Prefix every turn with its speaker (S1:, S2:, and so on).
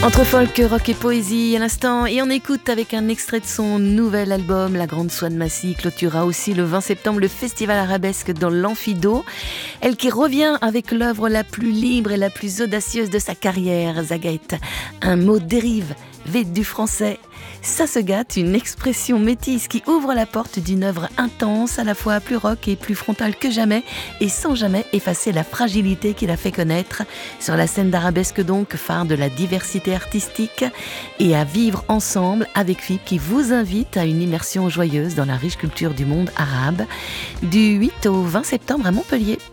S1: Entre folk, rock et poésie à l'instant, et on écoute avec un extrait de son nouvel album. La Grande Swan Massy clôturera aussi le 20 septembre le festival arabesque dans l'Amphido. Elle qui revient avec l'œuvre la plus libre et la plus audacieuse de sa carrière, Zaguette. Un mot dérive, vite du français. Ça se gâte, une expression métisse qui ouvre la porte d'une œuvre intense, à la fois plus rock et plus frontale que jamais, et sans jamais effacer la fragilité qu'il a fait connaître sur la scène d'arabesque, donc phare de la diversité artistique, et à vivre ensemble avec FIP qui vous invite à une immersion joyeuse dans la riche culture du monde arabe du 8 au 20 septembre à Montpellier.